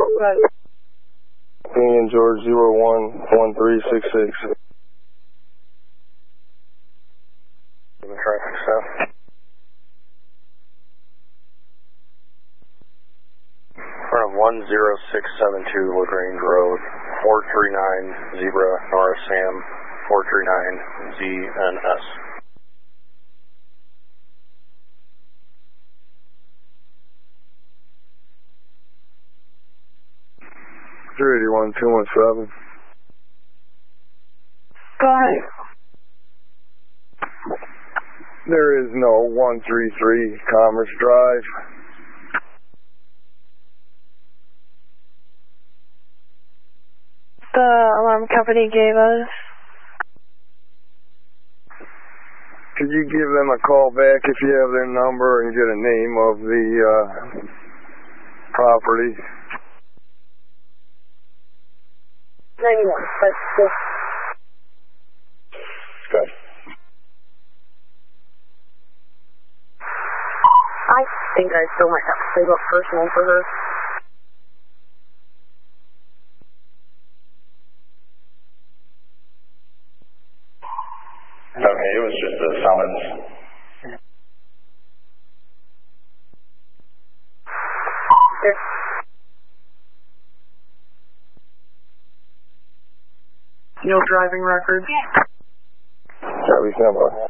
Opinion George 011366. Traffic stop. Front of 10672 LaGrange Road, 439 Zebra Nora Sam, 439 ZNS. 381-217. Go ahead. There is no 133 Commerce Drive. The alarm company gave us. Could you give them a call back if you have their number and get a name of the property? 91. Good. I think I still might have to save up personal for her. Okay, it was just a summons. No driving record? Charlie Simba.